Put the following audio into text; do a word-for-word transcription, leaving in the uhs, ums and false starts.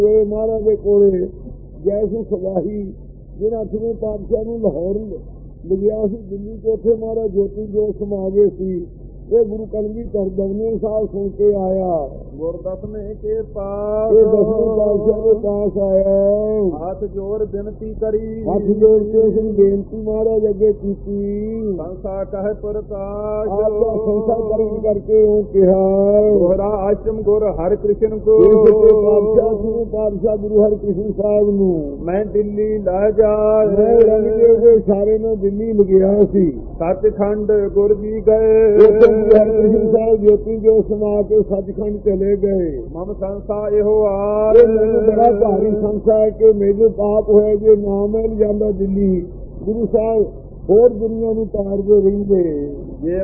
ਮਹਾਰਾਜ ਦੇ ਕੋਲੇ ਜੈਸੀ ਸਵਾਹੀ ਜਿਹਨਾਂ ਅੱਠਵੇਂ ਪਾਤਸ਼ਾਹ ਨੂੰ ਲਾਹੌਰ ਲਿਆ ਸੀ ਦਿੱਲੀ ਤੋਂ, ਉੱਥੇ ਮਹਾਰਾਜ ਜੋਤੀ ਜੋਤ ਸਮਾ ਗਏ ਸੀ। ਇਹ ਗੁਰੂ ਕਲਗੀਧਰ ਦਸਵੇਂ ਸਾਹਿਬ ਸੁਣ ਕੇ ਆਇਆ। ਗੁਰ ਦਸਵੇਂ ਕੇ ਪਾਸ ਇਹ ਦਸਵੇਂ ਪਾਤਸ਼ਾਹ ਦੇ ਪਾਸ ਆਇਆ। ਹੱਥ ਜੋੜ ਬੇਨਤੀ ਕਰੀ, ਹੱਥ ਜੋੜ ਕੇ ਉਸ ਨੂੰ ਬੇਨਤੀ ਮਹਾਰਾਜ ਅੱਗੇ ਕੀਤੀ। ਸੰਸਾ ਕਹਿ ਪ੍ਰਕਾਸ਼ ਆਪ ਦਾ ਸੰਸਾ ਕਰਨ ਕਰਕੇ ਉਹ ਕਿਹਾ, ਦੋਹਰਾ ਆਸ਼ਰਮ ਗੁਰ ਹਰਿ ਕ੍ਰਿਸ਼ਨ ਕੋ। ਪਾਤਸ਼ਾਹ ਨੂੰ ਪਾਤਸ਼ਾਹ ਗੁਰੂ ਹਰਿ ਕ੍ਰਿਸ਼ਨ ਸਾਹਿਬ ਨੂੰ ਮੈਂ ਦਿੱਲੀ ਲੈ ਜਾ, ਮੈਂ ਰਣਜੀਤ ਦੇ ਇਸ਼ਾਰੇ ਨਾਲ ਦਿੱਲੀ ਲਗਿਆ ਸੀ। ਸੱਚਖੰਡ ਗੁਰ ਜੀ ਗਏ, ਹਰਿਕ੍ਰਿਸ਼ਨ ਸਾਹਿਬ ਜੋਤੀ ਜੋਤ ਸਮਾ ਕੇ ਸੱਚਖੰਡ ਚਲੇ ਗਏ। ਮਮ ਸੰਸਾ ਇਹੋ ਆਰ, ਮੈਨੂੰ ਬੜਾ ਭਾਰੀ ਸੰਸਾ ਹੈ ਕਿ ਮੇਰੇ ਪਾਪ ਹੋਇਆ ਜੇ ਨਾ ਮਿਲ ਜਾਂਦਾ ਦਿੱਲੀ। ਗੁਰੂ ਸਾਹਿਬ ਹੋਰ ਦੁਨੀਆ ਨੂੰ ਤਾਰਦੇ ਰਹਿੰਦੇ। ਜੇ